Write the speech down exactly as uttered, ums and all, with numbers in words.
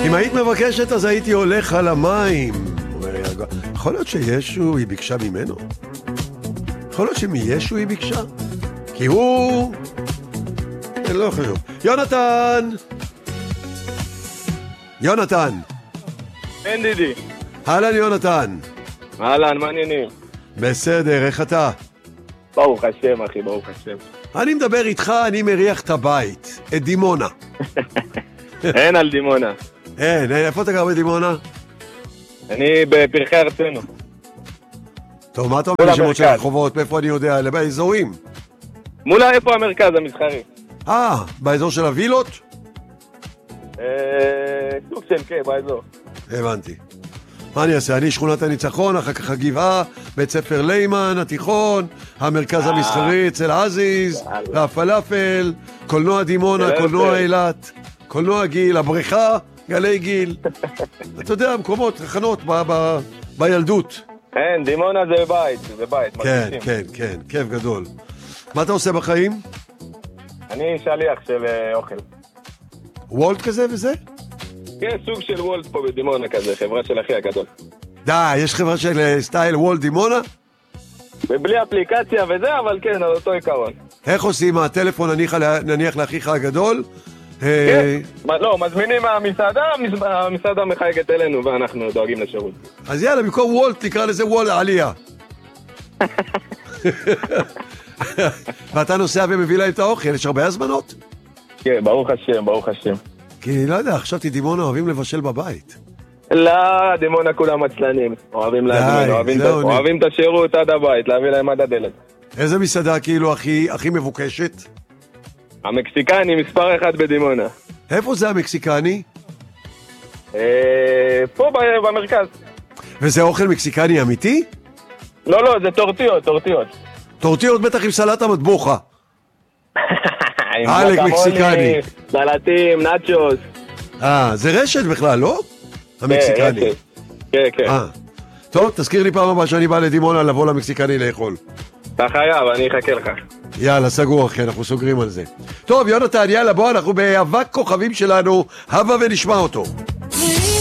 אם היית מבקשת אז הייתי הולך על המים. אומר יגאל, יכול להיות שישו היא ביקשה ממנו? יכול להיות שמישו היא ביקשה? כי הוא... אני לא חשוב. יונתן! יונתן! אין דידי. אהלן יונתן. אהלן, מעניינים. בסדר, איך אתה? ברוך השם, אחי, ברוך השם. אני מדבר איתך, אני מריח את הבית, את דימונה. אין על דימונה. אין, איפה אתה גר בדימונה? אני בפרחי ארצנו. טוב, מה אתה אומר לשמות של הרחובות? מאיפה אני יודע? באזורים? מול איפה המרכז המסחרי? אה, באזור של הווילות? אה, סוג של כן, באזור. הבנתי. מה אני אעשה? אני שכונת הניצחון, אחר כך הגבעה, בית ספר לימן, התיכון, המרכז המסחרי אצל עזיז, והפלאפל, קולנוע דימונה, קולנוע אילת, קולנוע גיל, הבריכה, גלי גיל. אתה יודע, מקומות, תחנות בילדות. כן, דימונה זה בית, זה בית. כן, כן, כן, כיף גדול. מה אתה עושה בחיים? אני שליח של אוכל. וולט כזה וזה? כן, סוג של וולט פה בדימונה כזה, חברה של אחי הגדול. די, יש חברה של סטייל וולט דימונה? ובלי אפליקציה וזה, אבל כן, על אותו עיקרון. איך עושים? הטלפון נניח לאחיך הגדול? כן, לא, מזמינים מהמסעדה, המסעדה מחייגת אלינו ואנחנו דואגים לשירות. אז יאללה, במקום וולט נקרא לזה וולט עלייה. ואתה נוסע ומביא להם את האוכל, יש הרבה הזמנות? כן, ברוך השם, ברוך השם. כי לא יודע, חשבתי דימונה אוהבים לבשל בבית. לא, דימונה כולם עצלנים, אוהבים להזמין, אוהבים את השירות עד הבית, להביא להם עד הדלת. איזה מסעדה כאילו הכי מבוקשת? המקסיקני מספר אחד בדימונה. איפה זה המקסיקני? פה במרכז. וזה אוכל מקסיקני אמיתי? לא, לא, זה טורטיות, טורטיות. טורטיות בטח עם סלט המטבוחה. עלק מקסיקני. סלטים, נאצ'וס. אה, זה רשת בכלל, לא? המקסיקני. כן, כן. טוב, תזכיר לי פעם הבאה שאני בא לדימונה לבוא למקסיקני לאכול. אתה חייב, אני אחכה לך. יאללה, סגור אחי, אנחנו סוגרים על זה. טוב, יונתן, יאללה, בוא, אנחנו באבק כוכבים שלנו, הבה ונשמע אותו.